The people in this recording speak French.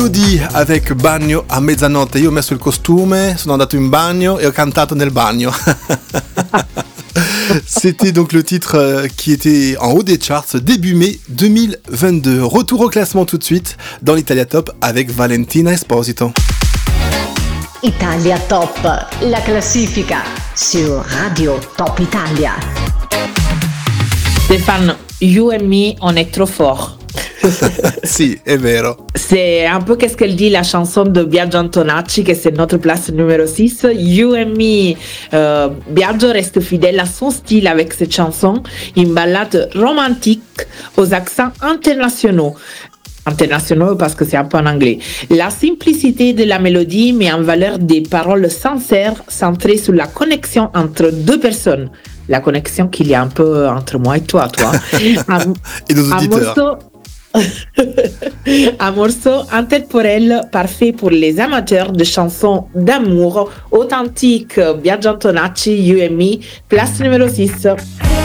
Melody avec Bagno a mezzanotte. Io ho messo il costume, sono andato in bagno e ho cantato nel bagno. C'était donc le titre qui était en haut des charts début mai 2022. Retour au classement tout de suite dans l'Italia Top avec Valentina Esposito. Italia Top, la classifica su Radio Top Italia. Stéphane, You and Me, on est trop fort. Si, è vero. C'est un peu qu'est-ce qu'elle dit la chanson de Biagio Antonacci, que c'est notre place numéro 6. You and Me. Biagio reste fidèle à son style avec cette chanson, une ballade romantique aux accents internationaux parce que c'est un peu en anglais. La simplicité de la mélodie met en valeur des paroles sincères centrées sur la connexion entre deux personnes. La connexion qu'il y a un peu entre moi et toi. Et nos auditeurs. Un morceau intemporel parfait pour les amateurs de chansons d'amour authentiques. Biagio Antonacci, You and Me, place numéro 6.